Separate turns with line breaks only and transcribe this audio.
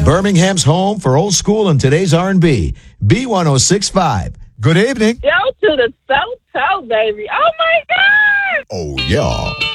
Birmingham's home for old school and today's R&B. B1065. Good evening.
Yo, to the South, baby. Oh, my God.
Oh, yeah.